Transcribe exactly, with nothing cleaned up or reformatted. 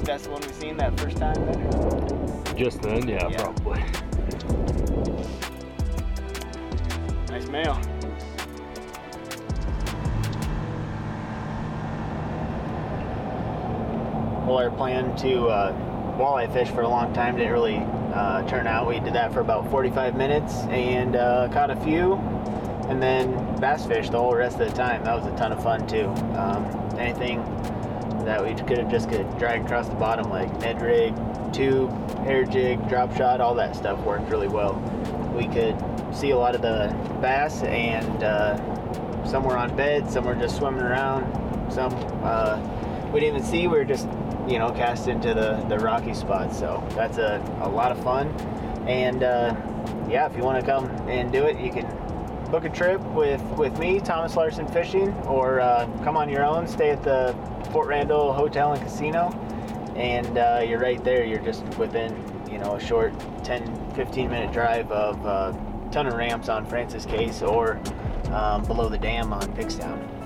that's the one we seen that first time then? Just then, yeah, Yeah. probably. Nice male. Well, our plan to uh, walleye fish for a long time didn't really uh, turn out. We did that for about forty-five minutes and uh, caught a few, and then bass fish the whole rest of the time. That was a ton of fun too. Um, anything that we could have just could drag across the bottom, like Ned rig, tube, hair jig, drop shot, all that stuff worked really well. We could see a lot of the bass, and uh, some were on bed, some were just swimming around, some uh, we didn't even see. We were just, you know, cast into the, the rocky spots. So that's a, a lot of fun. And uh, yeah, if you want to come and do it, you can book a trip with, with me, Thomas Larson Fishing, or uh, come on your own, stay at the Fort Randall Hotel and Casino, and uh, you're right there. You're just within, you know, a short ten, fifteen minute drive of a ton of ramps on Francis Case, or um, below the dam on Pigstown.